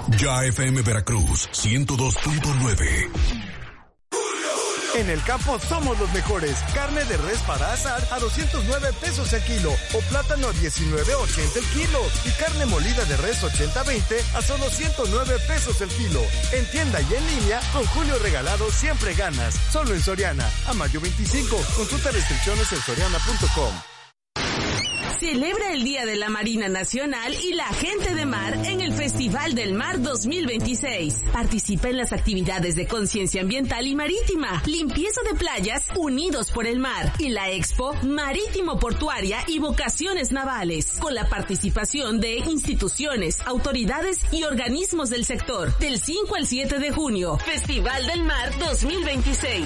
Ya FM Veracruz 102.9. En el campo somos los mejores. Carne de res para asar a 209 pesos el kilo o plátano a 19.80 el kilo y carne molida de res 80-20 a solo 109 pesos el kilo. En tienda y en línea, con Julio Regalado siempre ganas. Solo en Soriana. A mayo 25. Consulta restricciones en soriana.com. Celebra el Día de la Marina Nacional y la Gente de Mar en el Festival del Mar 2026. Participa en las actividades de conciencia ambiental y marítima, limpieza de playas, unidos por el mar, y la Expo Marítimo Portuaria y Vocaciones Navales, con la participación de instituciones, autoridades y organismos del sector. Del 5 al 7 de junio, Festival del Mar 2026.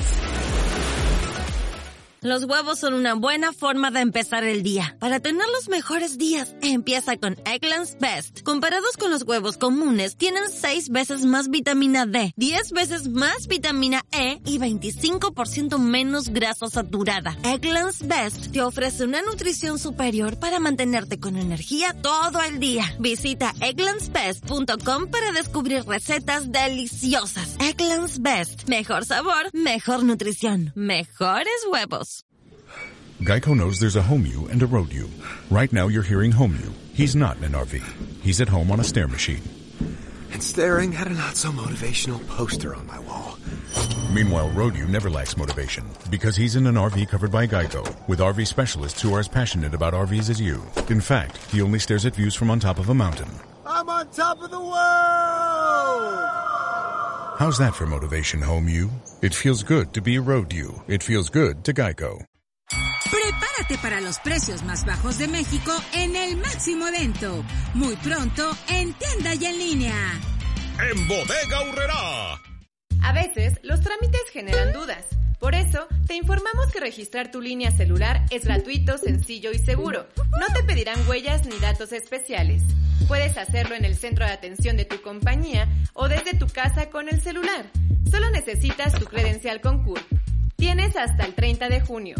Los huevos son una buena forma de empezar el día. Para tener los mejores días, empieza con Eggland's Best. Comparados con los huevos comunes, tienen 6 veces más vitamina D, 10 veces más vitamina E y 25% menos grasa saturada. Eggland's Best te ofrece una nutrición superior para mantenerte con energía todo el día. Visita egglandsbest.com para descubrir recetas deliciosas. Eggland's Best. Mejor sabor, mejor nutrición, mejores huevos. Geico knows there's a home you and a road you. Right now you're hearing home you. He's not in an RV. He's at home on a stair machine. And staring at a not-so-motivational poster on my wall. Meanwhile, road you never lacks motivation because he's in an RV covered by Geico with RV specialists who are as passionate about RVs as you. In fact, he only stares at views from on top of a mountain. I'm on top of the world! How's that for motivation, home you? It feels good to be a road you. It feels good to Geico. Prepárate para los precios más bajos de México en el máximo evento. Muy pronto, en tienda y en línea. En Bodega Aurrerá. A veces, los trámites generan dudas. Por eso, te informamos que registrar tu línea celular es gratuito, sencillo y seguro. No te pedirán huellas ni datos especiales. Puedes hacerlo en el centro de atención de tu compañía o desde tu casa con el celular. Solo necesitas tu credencial Concur. Tienes hasta el 30 de junio.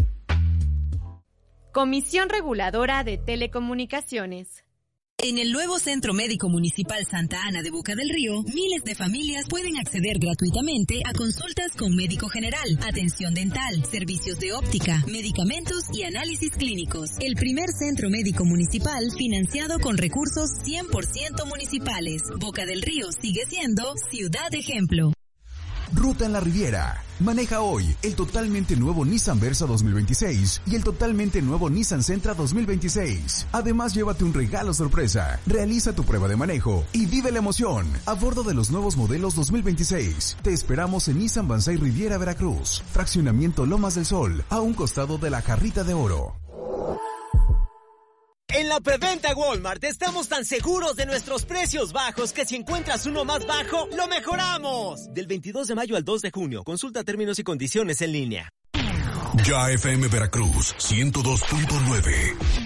Comisión Reguladora de Telecomunicaciones. En el nuevo Centro Médico Municipal Santa Ana de Boca del Río, miles de familias pueden acceder gratuitamente a consultas con médico general, atención dental, servicios de óptica, medicamentos y análisis clínicos. El primer centro médico municipal financiado con recursos 100% municipales. Boca del Río sigue siendo ciudad ejemplo. Ruta en la Riviera. Maneja hoy el totalmente nuevo Nissan Versa 2026 y el totalmente nuevo Nissan Sentra 2026. Además, llévate un regalo sorpresa. Realiza tu prueba de manejo y vive la emoción a bordo de los nuevos modelos 2026. Te esperamos en Nissan Banzai Riviera, Veracruz. Fraccionamiento Lomas del Sol, a un costado de la Jarrita de Oro. En la preventa Walmart estamos tan seguros de nuestros precios bajos que si encuentras uno más bajo, ¡lo mejoramos! Del 22 de mayo al 2 de junio. Consulta términos y condiciones en línea. Ya FM Veracruz 102.9.